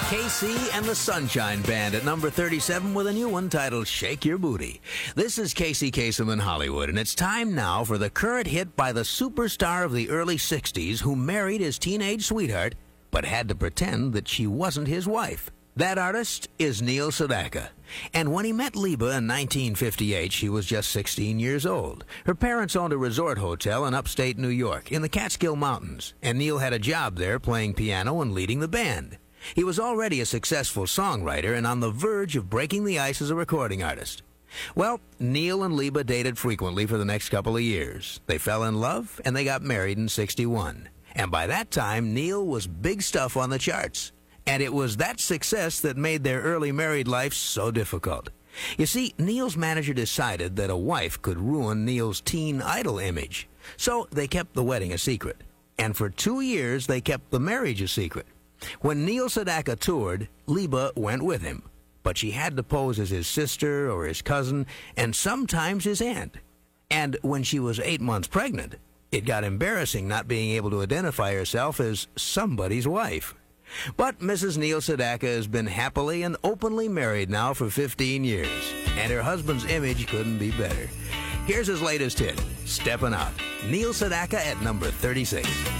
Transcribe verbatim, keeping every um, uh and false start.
K C and the Sunshine Band at number thirty-seven with a new one titled Shake Your Booty. This is Casey Kasem in Hollywood, and it's time now for the current hit by the superstar of the early sixties who married his teenage sweetheart but had to pretend that she wasn't his wife. That artist is Neil Sedaka. And when he met Liba in nineteen fifty-eight, she was just sixteen years old. Her parents owned a resort hotel in upstate New York in the Catskill Mountains, and Neil had a job there playing piano and leading the band. He was already a successful songwriter and on the verge of breaking the ice as a recording artist. Well, Neil and Liba dated frequently for the next couple of years. They fell in love, and they got married in sixty-one. And by that time, Neil was big stuff on the charts. And it was that success that made their early married life so difficult. You see, Neil's manager decided that a wife could ruin Neil's teen idol image. So they kept the wedding a secret. And for two years, they kept the marriage a secret. When Neil Sedaka toured, Liba went with him. But she had to pose as his sister or his cousin, and sometimes his aunt. And when she was eight months pregnant, it got embarrassing not being able to identify herself as somebody's wife. But Missus Neil Sedaka has been happily and openly married now for fifteen years, and her husband's image couldn't be better. Here's his latest hit, Steppin' Out. Neil Sedaka at number thirty-six.